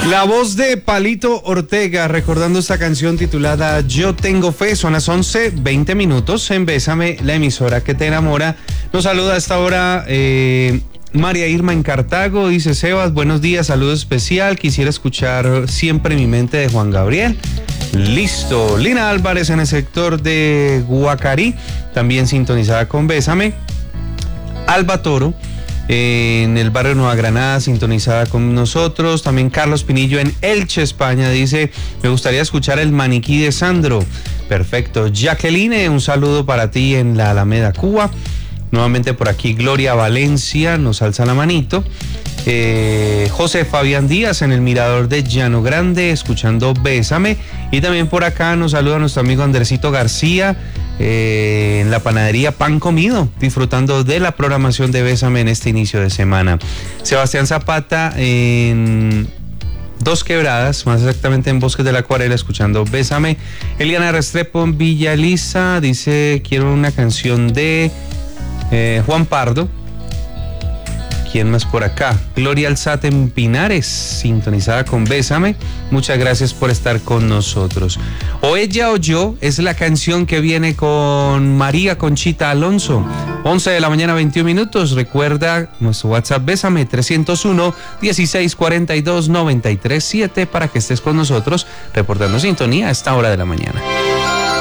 La voz de Palito Ortega recordando esta canción titulada Yo Tengo Fe. Son las 11:20 minutos en Bésame, la emisora que te enamora. Nos saluda a esta hora María Irma en Cartago. Dice: Sebas, buenos días, saludo especial. Quisiera escuchar Siempre mi mente de Juan Gabriel. Listo. Lina Álvarez en el sector de Guacarí, también sintonizada con Bésame. Alba Toro en el barrio Nueva Granada, sintonizada con nosotros. También Carlos Pinillo en Elche, España, dice: me gustaría escuchar El Maniquí de Sandro. Perfecto. Jacqueline, un saludo para ti en la Alameda, Cuba. Nuevamente por aquí Gloria Valencia nos alza la manito. José Fabián Díaz en el Mirador de Llano Grande, escuchando Bésame. Y también por acá nos saluda nuestro amigo Andresito García en la panadería Pan Comido, disfrutando de la programación de Bésame en este inicio de semana. Sebastián Zapata en Dos Quebradas, más exactamente en Bosques de la Acuarela, escuchando Bésame. Eliana Restrepo en Villa Elisa dice: quiero una canción de Juan Pardo. ¿Quién más por acá? Gloria Alzate en Pinares, sintonizada con Bésame. Muchas gracias por estar con nosotros. O Ella o Yo es la canción que viene con María Conchita Alonso. 11 de la mañana, 21 minutos. Recuerda nuestro WhatsApp Bésame 301-1642-937 para que estés con nosotros reportando sintonía a esta hora de la mañana.